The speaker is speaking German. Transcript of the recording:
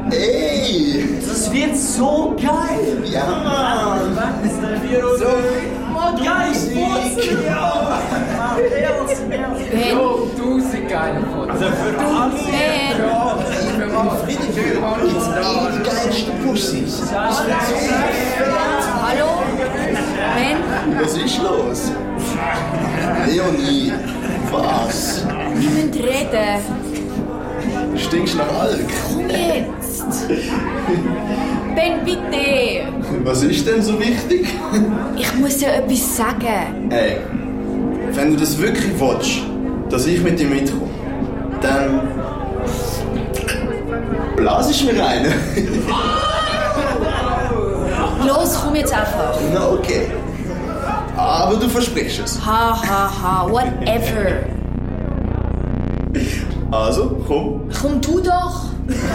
Ey! Das wird so geil! Ja! So, oh geil, Furzen! Ja! Ben, Oh, 1000 geile Fotos. Ben, Friedrich, jetzt die geilsten Pussys. hallo? Ben, Was ist los? Leonie, was? wir müssen reden. Stinkst nach Alk? Komm jetzt. Ben, bitte. Was ist denn so wichtig? Ich muss dir etwas sagen. Ey, wenn du das wirklich willst, dass ich mit dir mitkomme, dann blas ich mir rein. Los, komm jetzt einfach. Na okay. Aber du versprichst es. Ha, ha, ha, whatever. Also, komm. Komm du doch.